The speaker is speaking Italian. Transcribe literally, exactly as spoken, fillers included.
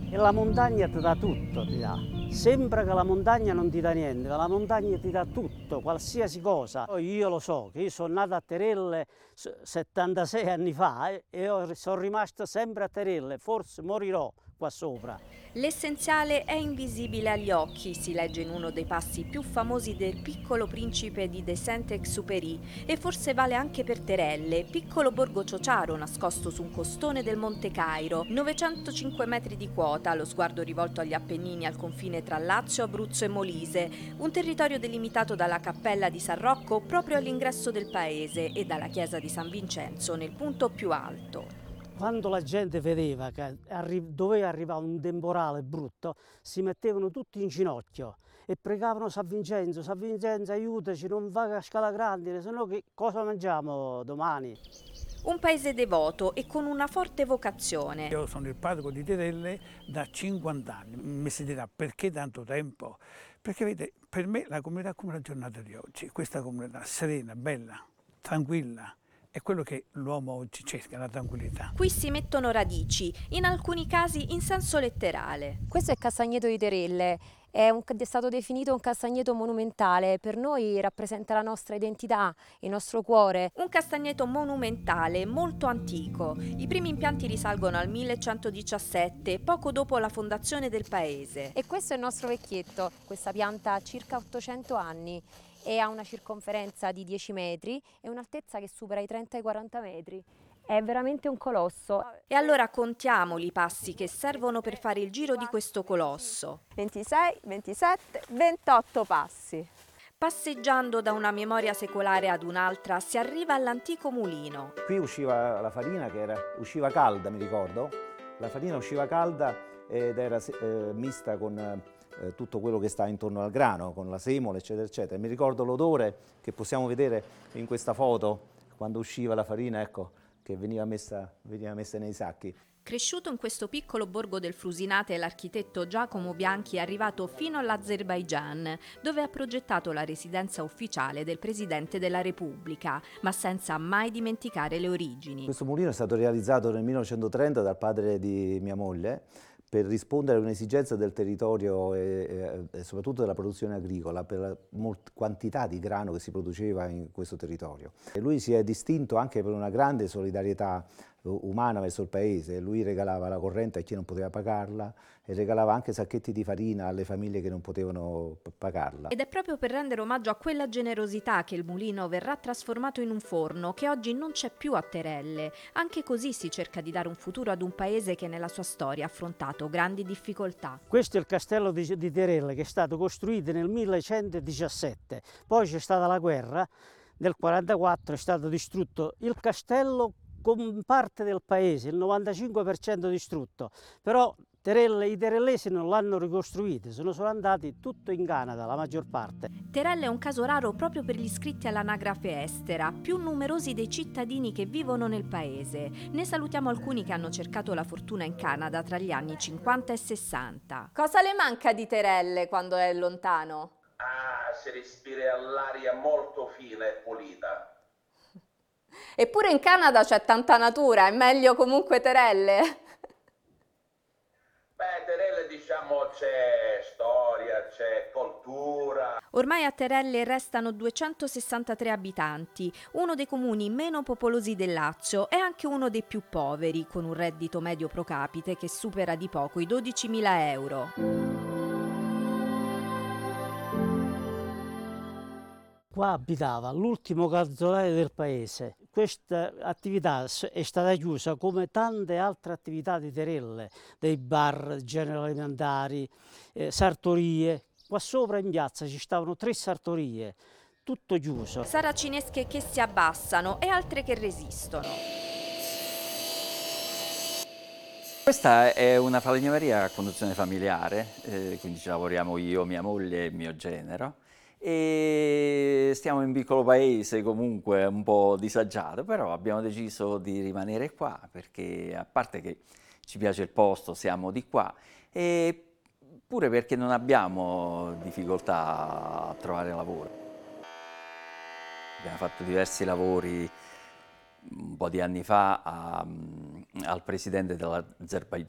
E la montagna ti dà tutto, ti dà. Sembra che la montagna non ti dà niente, ma la montagna ti dà tutto, qualsiasi cosa. Io lo so, che io sono nato a Terelle settantasei anni fa eh, e io sono rimasto sempre a Terelle, forse morirò qua sopra. L'essenziale è invisibile agli occhi, si legge in uno dei passi più famosi del Piccolo Principe di De Saint-Exupéry, e forse vale anche per Terelle, piccolo borgo ciociaro nascosto su un costone del Monte Cairo, novecentocinque metri di quota, lo sguardo rivolto agli Appennini al confine tra Lazio, Abruzzo e Molise, un territorio delimitato dalla cappella di San Rocco proprio all'ingresso del paese e dalla chiesa di San Vincenzo nel punto più alto. Quando la gente vedeva che arri- doveva arrivare un temporale brutto, si mettevano tutti in ginocchio e pregavano San Vincenzo, San Vincenzo aiutaci, non va a scala grande, se no che cosa mangiamo domani? Un paese devoto e con una forte vocazione. Io sono il parroco di Terelle da cinquanta anni. Mi si dirà perché tanto tempo? Perché vedete, per me la comunità come la giornata di oggi, questa comunità serena, bella, tranquilla, è quello che l'uomo oggi cerca, la tranquillità. Qui si mettono radici, in alcuni casi in senso letterale. Questo è il Castagneto di Terelle, è, un, è stato definito un castagneto monumentale, per noi rappresenta la nostra identità, il nostro cuore. Un castagneto monumentale, molto antico. I primi impianti risalgono al millecentodiciassette, poco dopo la fondazione del paese. E questo è il nostro vecchietto, questa pianta ha circa ottocento anni e ha una circonferenza di dieci metri e un'altezza che supera i trenta e i quaranta metri. È veramente un colosso. E allora contiamoli i passi che servono per fare il giro di questo colosso. ventisei, ventisette, ventotto passi. Passeggiando da una memoria secolare ad un'altra si arriva all'antico mulino. Qui usciva la farina che era, usciva calda, mi ricordo. La farina usciva calda ed era eh, mista con eh, tutto quello che sta intorno al grano, con la semola, eccetera, eccetera. Mi ricordo l'odore che possiamo vedere in questa foto, quando usciva la farina, ecco, che veniva messa, veniva messa nei sacchi. Cresciuto in questo piccolo borgo del Frusinate, l'architetto Giacomo Bianchi è arrivato fino all'Azerbaigian, dove ha progettato la residenza ufficiale del Presidente della Repubblica, ma senza mai dimenticare le origini. Questo mulino è stato realizzato nel millenovecentotrenta dal padre di mia moglie, per rispondere a un'esigenza del territorio e, e, e soprattutto della produzione agricola, per la quantità di grano che si produceva in questo territorio. E lui si è distinto anche per una grande solidarietà umana verso il paese. Lui regalava la corrente a chi non poteva pagarla e regalava anche sacchetti di farina alle famiglie che non potevano pagarla. Ed è proprio per rendere omaggio a quella generosità che il mulino verrà trasformato in un forno che oggi non c'è più a Terelle. Anche così si cerca di dare un futuro ad un paese che nella sua storia ha affrontato grandi difficoltà. Questo è il castello di, di Terelle, che è stato costruito nel millecentodiciassette, poi c'è stata la guerra, nel millenovecentoquarantaquattro è stato distrutto il castello con parte del paese, il novantacinque per cento distrutto, però Terelle, i terellesi non l'hanno ricostruito, se ne sono andati tutto in Canada, la maggior parte. Terelle è un caso raro proprio per gli iscritti all'anagrafe estera, più numerosi dei cittadini che vivono nel paese. Ne salutiamo alcuni che hanno cercato la fortuna in Canada tra gli anni cinquanta e sessanta. Cosa le manca di Terelle quando è lontano? Ah, si respira l'aria molto fina e pulita. Eppure in Canada c'è tanta natura, è meglio comunque Terelle? Beh, Terelle diciamo c'è storia, c'è cultura. Ormai a Terelle restano duecentosessantatré abitanti, uno dei comuni meno popolosi del Lazio e anche uno dei più poveri, con un reddito medio pro capite che supera di poco i dodicimila euro. Qua abitava l'ultimo calzolaio del paese. Questa attività è stata chiusa come tante altre attività di Terelle, dei bar, generi alimentari, eh, sartorie. Qua sopra in piazza ci stavano tre sartorie, tutto chiuso. Saracinesche che si abbassano e altre che resistono. Questa è una falegnameria a conduzione familiare, eh, quindi ci lavoriamo io, mia moglie e mio genero. E stiamo in un piccolo paese comunque un po' disagiato, però abbiamo deciso di rimanere qua perché, a parte che ci piace il posto, siamo di qua, e pure perché non abbiamo difficoltà a trovare lavoro. Abbiamo fatto diversi lavori un po' di anni fa a, al presidente dell'Azerbaigian.